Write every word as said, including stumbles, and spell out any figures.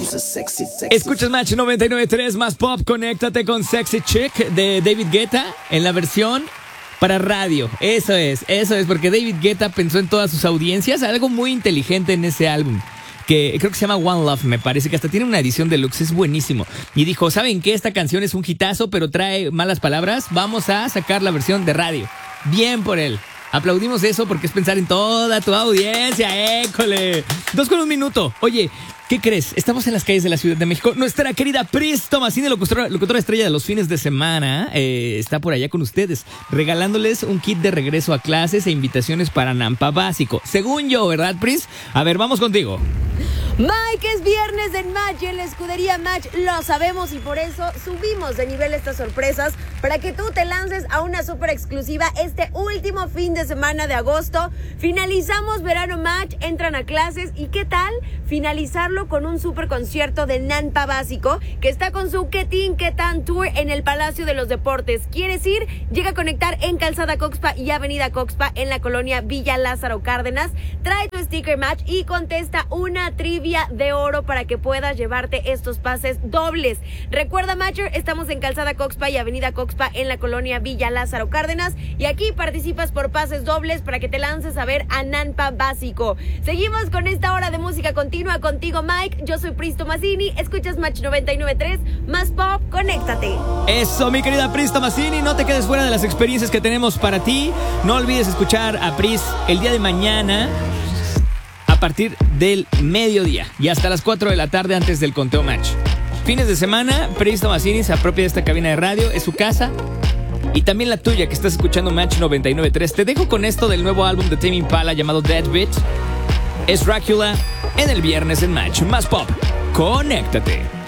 Escuchas Match noventa y nueve punto tres más pop. Conéctate con Sexy Chick de David Guetta en la versión para radio. Eso es, eso es, porque David Guetta pensó en todas sus audiencias. Algo muy inteligente en ese álbum, que creo que se llama One Love, me parece, que hasta tiene una edición deluxe, es buenísimo. Y dijo, ¿saben qué? Esta canción es un hitazo, pero trae malas palabras. Vamos a sacar la versión de radio. Bien por él. Aplaudimos eso porque es pensar en toda tu audiencia. ¡École! Dos con un minuto. Oye, ¿qué crees? Estamos en las calles de la Ciudad de México. Nuestra querida Pris Tomasini, locutora, locutora estrella de los fines de semana, eh, está por allá con ustedes, regalándoles un kit de regreso a clases e invitaciones para Nampa Básico. Según yo, ¿verdad, Pris? A ver, vamos contigo. Mike, es viernes en Match y en la escudería Match lo sabemos y por eso subimos de nivel estas sorpresas para que tú te lances a una súper exclusiva este último fin de semana de agosto. Finalizamos verano Match, entran a clases y ¿qué tal? Finalizarlo con un súper concierto de Nampa Básico que está con su ¿Qué tin, qué tan tour en el Palacio de los Deportes? ¿Quieres ir? Llega a conectar en Calzada Coxpa y Avenida Coxpa en la colonia Villa Lázaro Cárdenas. Trae tu sticker Match y contesta una trivia de oro para que puedas llevarte estos pases dobles. Recuerda, Matcher, estamos en Calzada Coxpa y Avenida Coxpa en la colonia Villa Lázaro Cárdenas y aquí participas por pases dobles para que te lances a ver a Nampa Básico. Seguimos con esta hora de música continua contigo, Mike. Yo soy Pris Tomasini, escuchas Match noventa y nueve punto tres más pop, conéctate. Eso, mi querida Pris Tomasini, no te quedes fuera de las experiencias que tenemos para ti. No olvides escuchar a Pris el día de mañana a partir del mediodía y hasta las cuatro de la tarde antes del conteo Match. Fines de semana, Pris Tomasini se apropia de esta cabina de radio, es su casa y también la tuya que estás escuchando Match noventa y nueve punto tres. Te dejo con esto del nuevo álbum de Tame Impala llamado Dead Beat. Es Dracula en el viernes en Match. Más pop, conéctate.